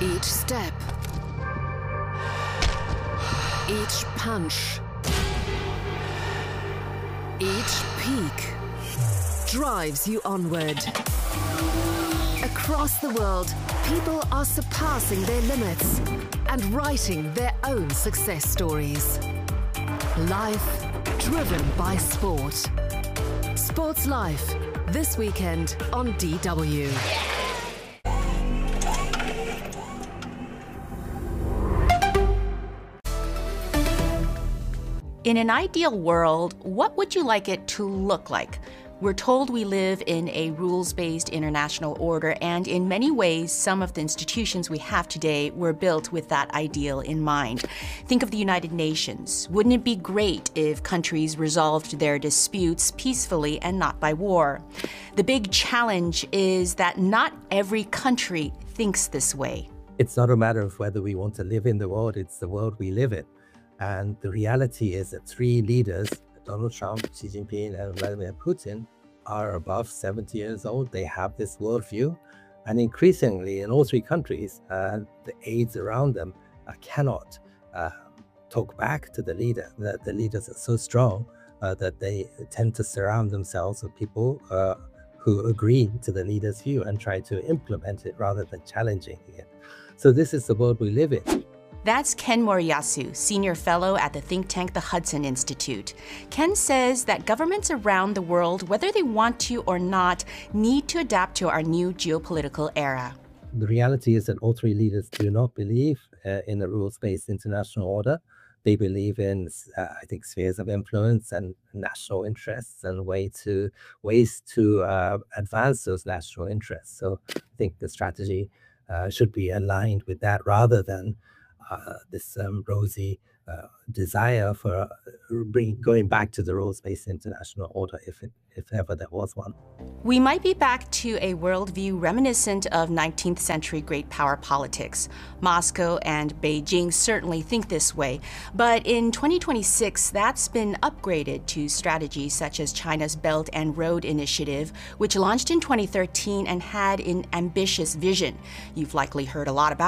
Each step, each punch, each peak drives you onward. Across the world, people are surpassing their limits and writing their own success stories. Life driven by sport. Sports Life, this weekend on DW. In an ideal world, what would you like it to look like? We're told we live in a rules-based international order, and in many ways, some of the institutions we have today were built with that ideal in mind. Think of the United Nations. Wouldn't it be great if countries resolved their disputes peacefully and not by war? The big challenge is that not every country thinks this way. It's not a matter of whether we want to live in the world, it's the world we live in. And the reality is that three leaders, Donald Trump, Xi Jinping, and Vladimir Putin, are above 70 years old. They have this worldview. And increasingly, in all three countries, the aides around them cannot talk back to the leader. The leaders are so strong that they tend to surround themselves with people who agree to the leader's view and try to implement it rather than challenging it. So this is the world we live in. That's Ken Moriyasu, senior fellow at the think tank the Hudson Institute. Ken says that governments around the world, whether they want to or not, need to adapt to our new geopolitical era. The reality is that all three leaders do not believe in a rules-based international order. They believe in, I think, spheres of influence and national interests and ways to advance those national interests. So I think the strategy should be aligned with that rather than this rosy desire for going back to the rules-based international order, if ever there was one. We might be back to a worldview reminiscent of 19th century great power politics. Moscow and Beijing certainly think this way, but in 2026, that's been upgraded to strategies such as China's Belt and Road Initiative, which launched in 2013 and had an ambitious vision. You've likely heard a lot about